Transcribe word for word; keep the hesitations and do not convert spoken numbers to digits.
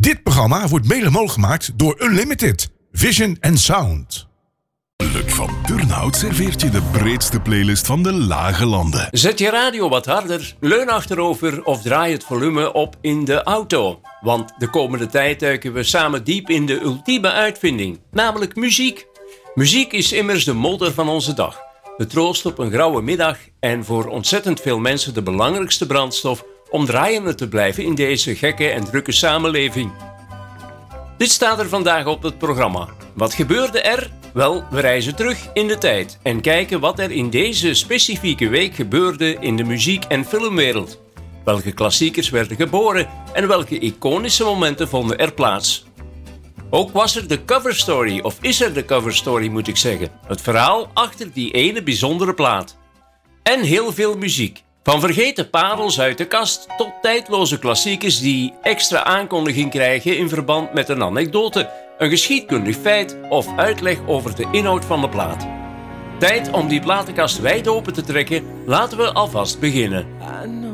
Dit programma wordt mede mogelijk gemaakt door Unlimited Vision and Sound. Luc van Turnhout serveert je de breedste playlist van de Lage Landen. Zet je radio wat harder, leun achterover of draai het volume op in de auto. Want de komende tijd duiken we samen diep in de ultieme uitvinding, namelijk muziek. Muziek is immers de motor van onze dag. De troost op een grauwe middag en voor ontzettend veel mensen de belangrijkste brandstof om draaiende te blijven in deze gekke en drukke samenleving. Dit staat er vandaag op het programma. Wat gebeurde er? Wel, we reizen terug in de tijd en kijken wat er in deze specifieke week gebeurde in de muziek- en filmwereld. Welke klassiekers werden geboren en welke iconische momenten vonden er plaats. Ook was er de cover story, of is er de cover story moet ik zeggen. Het verhaal achter die ene bijzondere plaat. En heel veel muziek. Van vergeten parels uit de kast tot tijdloze klassiekers die extra aankondiging krijgen in verband met een anekdote, een geschiedkundig feit of uitleg over de inhoud van de plaat. Tijd om die platenkast wijd open te trekken, laten we alvast beginnen.